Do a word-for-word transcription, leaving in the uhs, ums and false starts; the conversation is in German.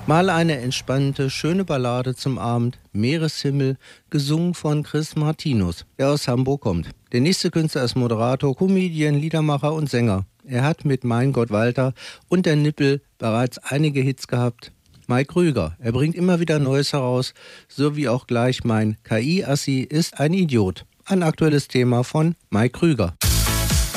Mal eine entspannte, schöne Ballade zum Abend, Meereshimmel, gesungen von Chris Martinus, der aus Hamburg kommt. Der nächste Künstler ist Moderator, Comedian, Liedermacher und Sänger. Er hat mit Mein Gott Walter und der Nippel bereits einige Hits gehabt. Mike Krüger, er bringt immer wieder Neues heraus, so wie auch gleich mein K I-Assi ist ein Idiot. Ein aktuelles Thema von Mike Krüger.